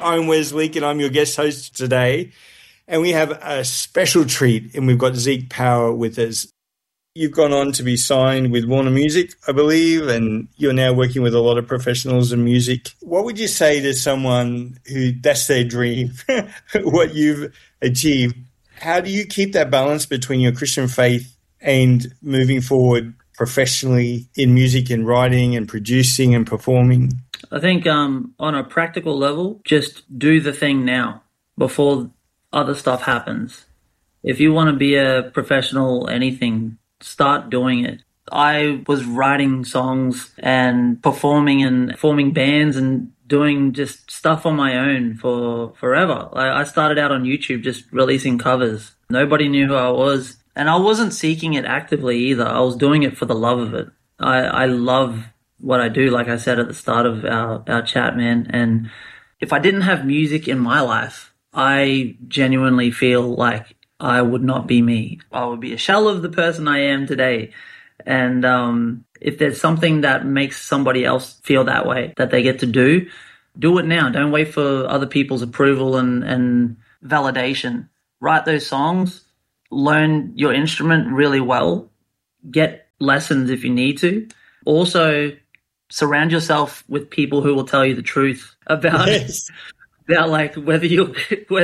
I'm Wes Leake and I'm your guest host today. And we have a special treat, and we've got Zeke Power with us. You've gone on to be signed with Warner Music, I believe, and you're now working with a lot of professionals in music. What would you say to someone who that's their dream, what you've achieved? How do you keep that balance between your Christian faith and moving forward professionally in music and writing and producing and performing? I think on a practical level, just do the thing now before other stuff happens. If you want to be a professional, anything, start doing it. I was writing songs and performing and forming bands and doing just stuff on my own for forever. I started out on YouTube just releasing covers. Nobody knew who I was. And I wasn't seeking it actively either. I was doing it for the love of it. I love what I do, like I said at the start of our chat, man. And if I didn't have music in my life, I genuinely feel like I would not be me. I would be a shell of the person I am today. And if there's something that makes somebody else feel that way, that they get to do it now. Don't wait for other people's approval and validation. Write those songs, learn your instrument really well, get lessons if you need to. Also, surround yourself with people who will tell you the truth about about like whether you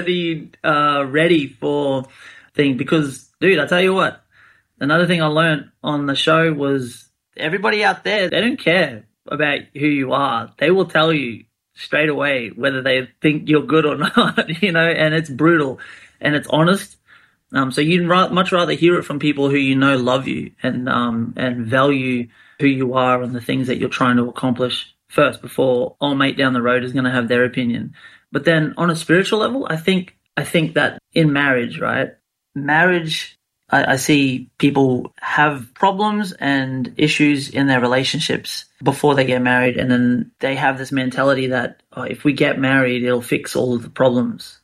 ready for things. Because, dude, I tell you what, another thing I learned on the show was everybody out there, they don't care about who you are. They will tell you straight away whether they think you're good or not, you know, and it's brutal and it's honest. So you'd much rather hear it from people who you know love you and value who you are and the things that you're trying to accomplish first before old mate down the road is going to have their opinion. But then on a spiritual level, I think that in marriage, right? Marriage, I see people have problems and issues in their relationships before they get married. And then they have this mentality that if we get married, it'll fix all of the problems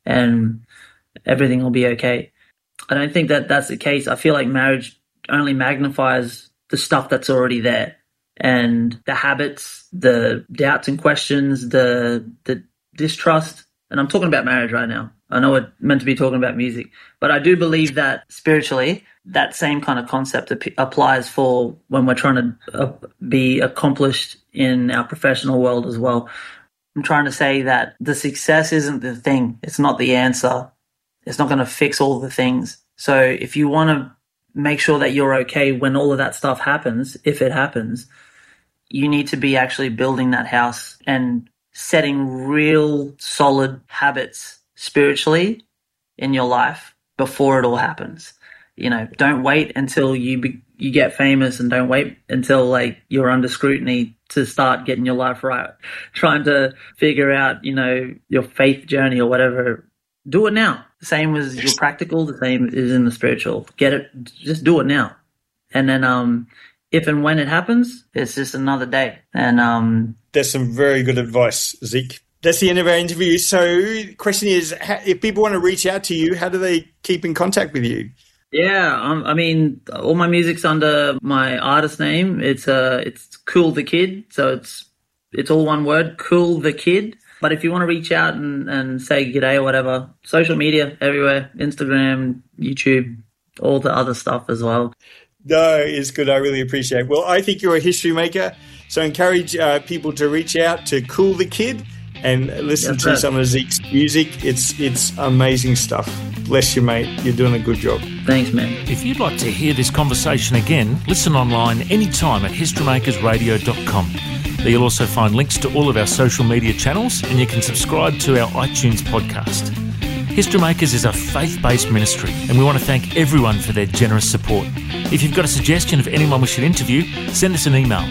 and everything will be okay. I don't think that that's the case. I feel like marriage only magnifies the stuff that's already there, and the habits, the doubts and questions, the distrust. And I'm talking about marriage right now. I know we're meant to be talking about music, but I do believe that spiritually, that same kind of concept applies for when we're trying to be accomplished in our professional world as well. I'm trying to say that the success isn't the thing. It's not the answer. It's not going to fix all the things. So if you want to make sure that you're okay when all of that stuff happens, if it happens, you need to be actually building that house and setting real solid habits spiritually in your life before it all happens. You know, don't wait until you get famous, and don't wait until like you're under scrutiny to start getting your life right, trying to figure out, you know, your faith journey or whatever. Do it now. The same as your practical, the same is in the spiritual. Get it, just do it now. And then if and when it happens, it's just another day. And that's some very good advice, Zeke. That's the end of our interview. So the question is, if people want to reach out to you, how do they keep in contact with you? Yeah, I mean, all my music's under my artist name. It's Cool the Kid, so it's all one word, Cool the Kid. But if you want to reach out and say g'day or whatever, social media everywhere, Instagram, YouTube, all the other stuff as well. No, it's good. I really appreciate it. Well, I think you're a history maker, so encourage people to reach out to Cool the Kid and listen to some of Zeke's music. It's amazing stuff. Bless you, mate. You're doing a good job. Thanks, man. If you'd like to hear this conversation again, listen online anytime at historymakersradio.com. There you'll also find links to all of our social media channels, and you can subscribe to our iTunes podcast. History Makers is a faith-based ministry, and we want to thank everyone for their generous support. If you've got a suggestion of anyone we should interview, send us an email,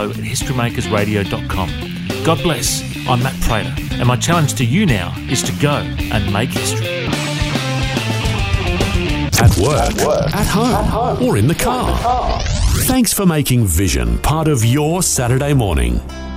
info@historymakersradio.com. God bless. I'm Matt Prater, and my challenge to you now is to go and make history. At work, at home, or in the car. Thanks for making Vision part of your Saturday morning.